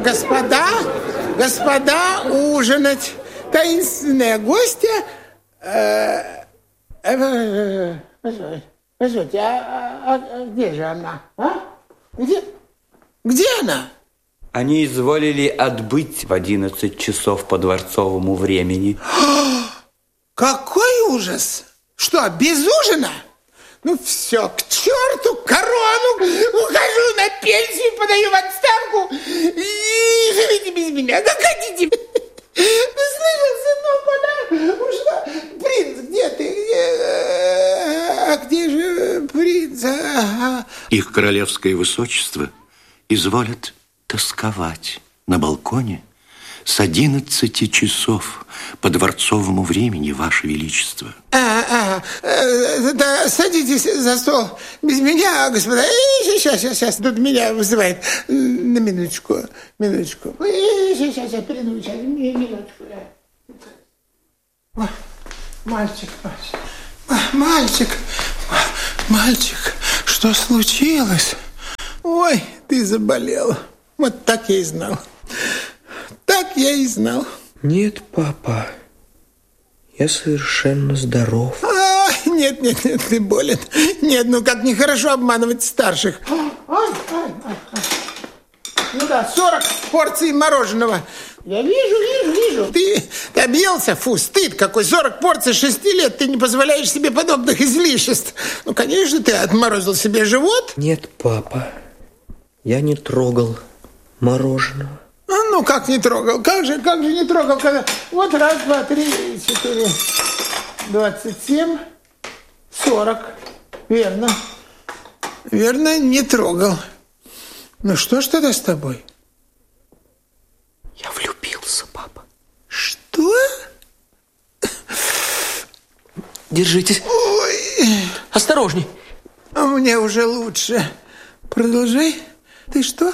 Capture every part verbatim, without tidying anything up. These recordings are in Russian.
Господа, господа, ужинать. Таинственная гостья. Э, э, э, Позвольте, а, а, а где же она? А? Где? Где она? Они изволили отбыть в одиннадцать часов по дворцовому времени. Какой ужас! Что, без ужина? Ну все, к черту корону! Ухожу на пенсию, подаю в отставку и живите без меня, как хотите. Ты слышал, сынок, она ушла. Принц, где ты? Где? А где же принц? А-а-а. Их королевское высочество изволят тосковать на балконе с одиннадцати часов по дворцовому времени, Ваше Величество. А, а, а, да, садитесь за стол без меня, господа. Сейчас, сейчас, сейчас, тут меня вызывает. На минуточку, минуточку. Сейчас, сейчас, я перейду, сейчас, минуточку. Мальчик, мальчик, мальчик, мальчик, что случилось? Ой, ты заболел. Вот так я и знал. Так я и знал. Нет, папа, я совершенно здоров. А, нет, нет, нет, ты болен. Нет, ну как нехорошо обманывать старших. Ай, ай, ай, ай. Ну да, сорок порций мороженого. Я вижу, вижу, вижу. Ты, ты объелся? Фу, стыд какой. сорок порций шести лет. Ты не позволяешь себе подобных излишеств. Ну, конечно, ты отморозил себе живот. Нет, папа, я не трогал мороженого. А, ну, как не трогал? Как же, как же не трогал? Когда... Вот раз, два, три, четыре, двадцать семь, сорок. Верно. Верно, не трогал. Ну, что ж тогда с тобой? Я влюбился, папа. Что? Держитесь. Ой. Осторожней. А мне уже лучше. Продолжай. Ты что?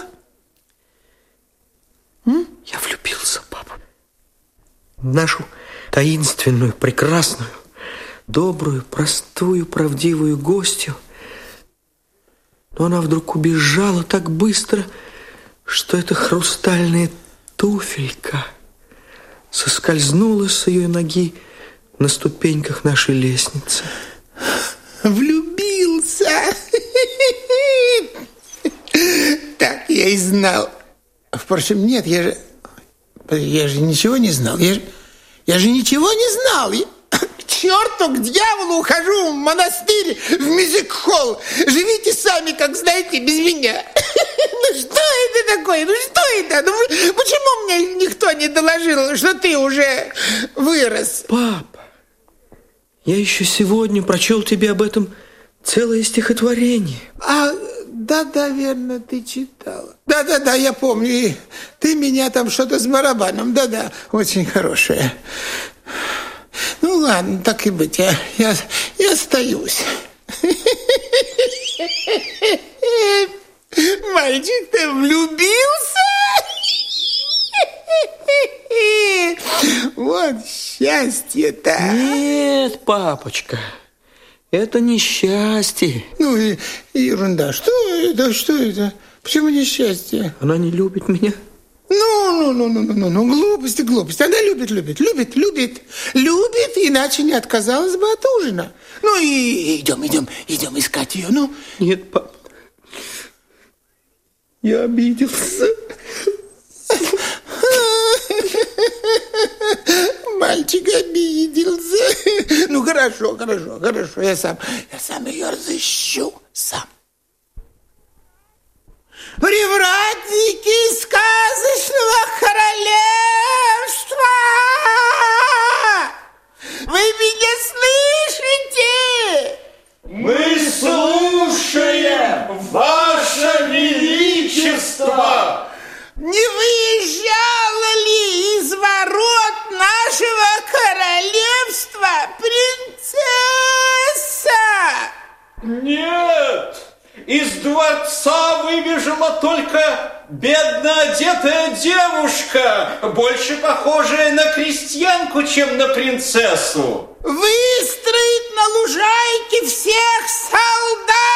М? Я влюбился, папа. В нашу таинственную, прекрасную, добрую, простую, правдивую гостью. Но она вдруг убежала так быстро, что эта хрустальная туфелька соскользнула с ее ноги на ступеньках нашей лестницы. Влюбился. Так я и знал. Впрочем, нет, я же... Я же ничего не знал. Я же, я же ничего не знал. Я... К черту, к дьяволу ухожу в монастырь, в мюзик-холл. Живите сами, как знаете, без меня. Ну что это такое? Ну что это? Ну почему мне никто не доложил, что ты уже вырос? Папа, я еще сегодня прочел тебе об этом целое стихотворение. А, да-да, верно, ты читала. Да-да-да, я помню. И ты меня там что-то с барабаном. Да-да, очень хорошее. Ну ладно, так и быть, я, я, я остаюсь. Мальчик, ты влюбился? Вот счастье-то. Нет, папочка, это не счастье. Ну и, и ерунда. Что это? Что это? Почему не счастье? Она не любит меня. Ну, ну, ну, ну, ну, ну, глупости, глупости. Она любит, любит, любит, любит, любит, иначе не отказалась бы от ужина. Ну и идем, идем, идем искать ее, ну. Нет, папа, я обиделся. Мальчик обиделся. Ну, хорошо, хорошо, хорошо, я сам, я сам ее разыщу, сам. Привратники сказочного королевства! Вы меня слышите? Мы слушаем, Ваше Величество! Не выезжала ли из ворот нашего королевства принцесса? Нет! Из дворца выбежала только бедно одетая девушка, больше похожая на крестьянку, чем на принцессу. Выстроить на лужайке всех солдат!